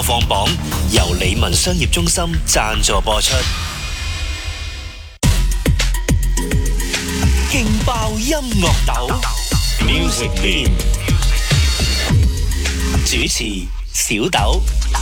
放榜由理文商業中心贊助播出。勁爆音樂豆 Music Beam 主持小豆。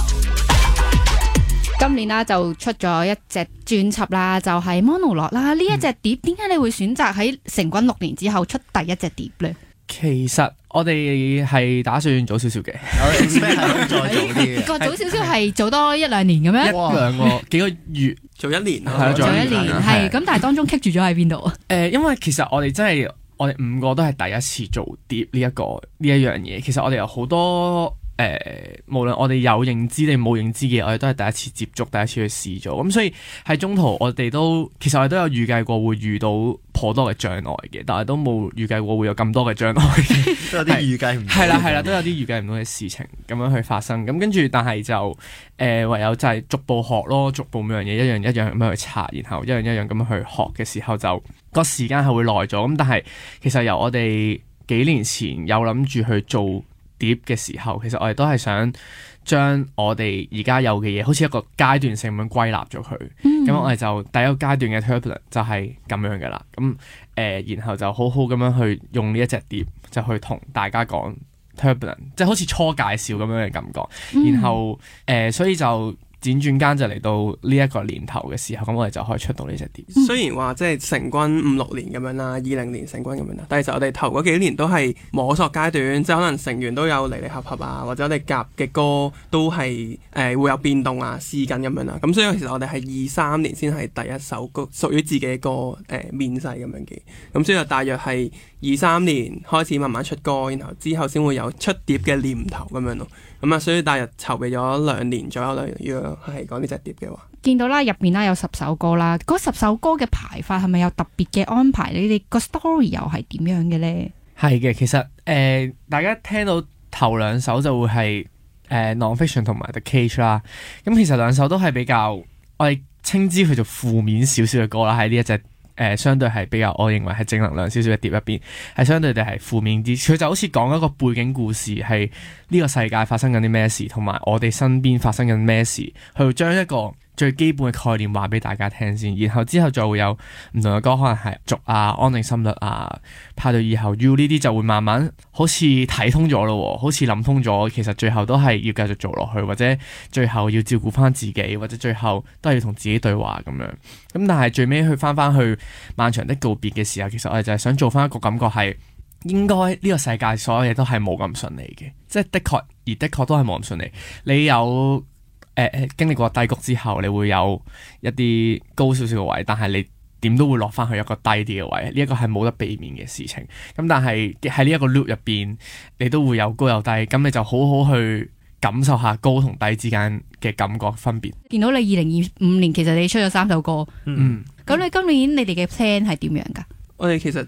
今年啦就出咗一隻專輯啦，就係 Monologue 啦。呢一隻碟點解你會選擇喺成軍6年之後出第一隻碟呢？ 其實我哋係打算早少少嘅， 我 expect 係再早啲嘅。 個早少少係早多1-2年咁樣， 一兩個幾個月做一年係啦， 做一年係咁，但係當中棘住咗喺邊度啊？ 因為其實我哋真係我哋5個都係第一次做碟呢一樣嘢。其實我哋有好多無論我哋有認知定冇認知嘅，我哋都係第一次接觸，第一次去試做。咁所以喺中途我哋都其實我哋都有預計過會遇到頗多嘅障礙嘅，但係都冇預計過會有咁多嘅障礙嘅， 都有啲預計唔到。 係啦，都有啲預計唔到嘅事情咁樣去發生。咁跟住，但係就唯有就係逐步學咯，逐步每樣嘢一樣一樣咁樣去查，然後一樣一樣咁樣去學嘅時候，就個時間係會耐咗。咁但係其實由我哋幾年前有諗住去做碟嘅時候，其實我哋都係想將我哋而家有嘅嘢，好似一個階段性咁樣歸納咗佢。咁我哋就第一個階段嘅 Turbulent 就係咁樣嘅啦。咁然後就好好咁樣去用呢一隻碟，就去同大家講 Turbulent， 即係好似初介紹咁樣嘅感覺。然後所以就輾轉間就嚟到呢一個年頭嘅時候，咁我哋就可以出到呢隻碟。 雖然話即係成軍5-6年咁樣啦，20年成軍咁樣啦，但係其實我哋頭嗰幾年都係摸索階段，即係可能成員都有離離合合啊，或者我哋夾嘅歌都係會有變動啊，試緊咁樣啦。咁所以其實我哋係23年先係第一首歌屬於自己嘅歌面世咁樣嘅。咁所以就大約係23年開始慢慢出歌，然後之後先會有出碟嘅念頭咁樣咯。咁啊，所以大約籌備咗2年左右啦。如果係講呢隻碟嘅話， 見到啦入邊啦有10首歌啦，嗰10首歌嘅排法係咪有特別嘅安排？你哋個 story 又係點樣嘅咧？ 係嘅，其實大家聽到頭2首就會係Non-Fiction 同埋 The Cage 啦。咁其實2首都係比較我哋稱之佢做負面少少嘅歌啦，喺呢一隻相對係比較我認為係正能量少少嘅碟入邊，係相對地係負面啲。佢就好似講一個背景故事，係呢個世界發生緊啲咩事，同埋我哋身邊發生緊咩事，去將一個最基本嘅概念話俾大家聽先，然後之後就會有唔同嘅歌，可能係續啊、安定心率啊、派對以後 U 呢啲就會慢慢好似睇通咗咯，好似諗通咗，其實最後都係要繼續做落去，或者最後要照顧翻自己，或者最後都係要同自己對話咁樣。咁但係最尾去翻去漫長的告別嘅時候，其實我哋就係想做翻一個感覺係應該呢個世界所有嘢都係冇咁順利嘅，即係的確都係冇咁順利。你有經歷過低谷之後，你會有一啲高少少嘅位，但係你點都會落翻去一個低啲嘅位，呢一個係冇得避免嘅事情。咁但係喺呢一個 loop 入邊，你都會有高有低，咁你就好好去感受下高同低之間嘅感覺分別。 見到你2025年其實你出咗3首歌，咁你今年你哋嘅 plan 係點樣㗎？ 我哋其實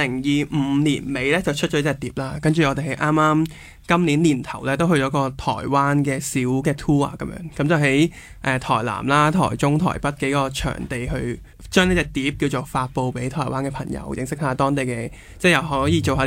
2025年尾咧就出咗隻碟啦，跟住我哋係啱啱今年年頭咧都去咗個台灣嘅小嘅 tour 咁樣，咁就喺台南啦、台中、台北幾個場地去將呢隻碟叫做發佈俾台灣嘅朋友認識下當地嘅，即係又可以做下